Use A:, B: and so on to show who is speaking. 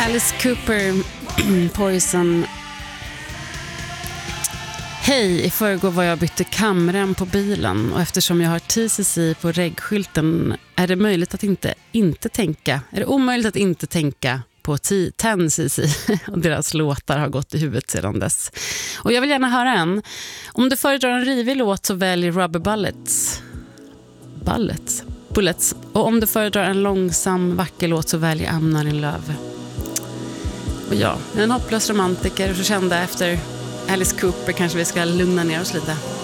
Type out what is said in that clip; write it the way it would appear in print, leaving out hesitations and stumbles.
A: Alice Cooper, Poison. Hej, i förrgår var jag bytte kamrem på bilen och eftersom jag har TCC på reggskylten är det möjligt att inte tänka. Är det omöjligt att inte tänka på 10cc och deras låtar har gått i huvudet sedan dess. Och jag vill gärna höra en. Om du föredrar en rivig låt så välj Rubber Bullets. Och om du föredrar en långsam, vacker låt så välj I'm Not In Love. Och ja, en hopplös romantiker så kände efter Alice Cooper kanske vi ska lugna ner oss lite.